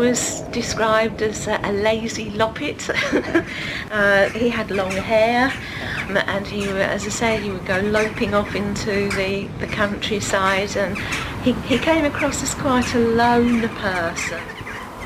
was described as a lazy loppet. He had long hair, and as I say, he would go loping off into the countryside, and he came across as quite a lone person.